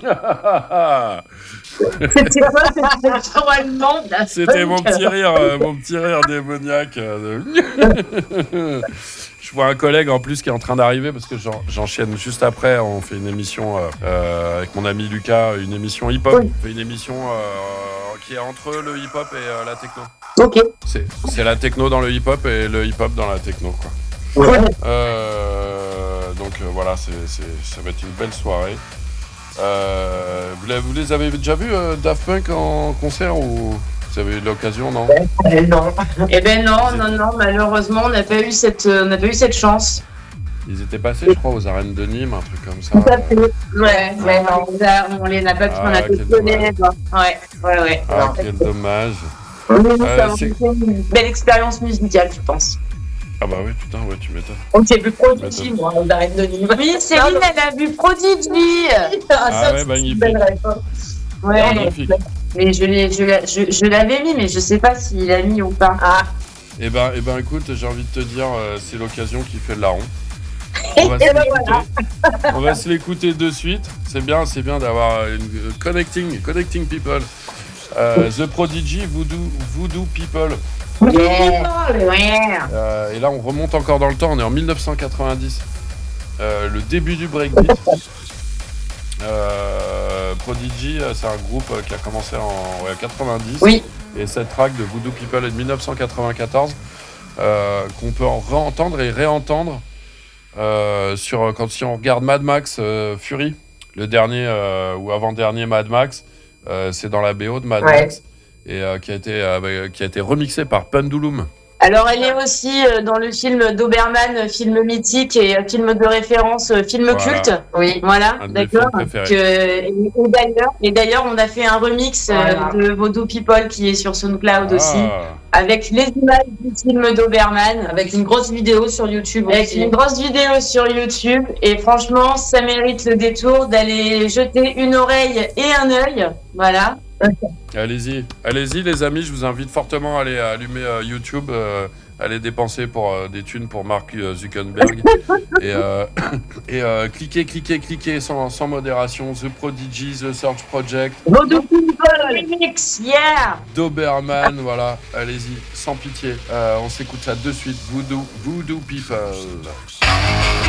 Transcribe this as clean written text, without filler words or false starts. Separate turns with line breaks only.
C'était quoi cette allemand?
C'était mon petit rire démoniaque. Je vois un collègue en plus qui est en train d'arriver parce que j'enchaîne juste après. On fait une émission avec mon ami Lucas, une émission hip-hop.
Oui.
On fait une émission qui est entre le hip-hop et la techno.
Ok.
C'est la techno dans le hip-hop et le hip-hop dans la techno, quoi.
Ouais.
Donc voilà, ça va être une belle soirée. Vous les avez déjà vus, Daft Punk en concert ou vous avez eu l'occasion, non?
Non. Eh ben non, malheureusement, on n'a pas eu cette chance.
Ils étaient passés, je crois, aux arènes de Nîmes, un truc comme ça.
Tout à fait. Ouais, non, on les a pas pu, on a pu connaître. Ouais.
Ah, quel dommage.
C'est une belle expérience musicale, je pense.
Ah bah oui, putain, ouais, tu m'étonnes.
On s'est vu Prodigy, moi, aux arènes de Nîmes. Oui, Céline, elle a vu Prodigy.
Ah ouais, magnifique.
Ouais,
magnifique.
Mais je l'avais mis, mais je sais pas s'il l'a mis ou pas. Ah.
Eh ben, écoute, j'ai envie de te dire, c'est l'occasion qui fait le larron. On va se l'écouter de suite. C'est bien d'avoir une connecting people. The Prodigy, Voodoo People. Et là, on remonte encore dans le temps. On est en 1990. Le début du breakbeat. Prodigy, c'est un groupe qui a commencé en 90.
Oui.
Et cette track de Voodoo People est de 1994 qu'on peut réentendre si on regarde Mad Max Fury, le dernier ou avant-dernier Mad Max, c'est dans la BO de Mad Max et qui a été remixé par Pendulum.
Alors elle est aussi dans le film d'Oberman, film mythique et film de référence, film culte. Oui, voilà, d'accord. Et d'ailleurs, on a fait un remix de Voodoo People qui est sur SoundCloud aussi, avec les images du film d'Oberman, avec une grosse vidéo sur YouTube. Et franchement, ça mérite le détour d'aller jeter une oreille et un œil. Voilà.
Allez-y les amis, je vous invite fortement à aller allumer YouTube, aller dépenser pour des thunes pour Mark Zuckerberg et cliquez sans modération. The Prodigy, The Search Project,
Voodoo People remix, yeah.
Doberman, voilà, allez-y, sans pitié. On s'écoute ça de suite, Voodoo People.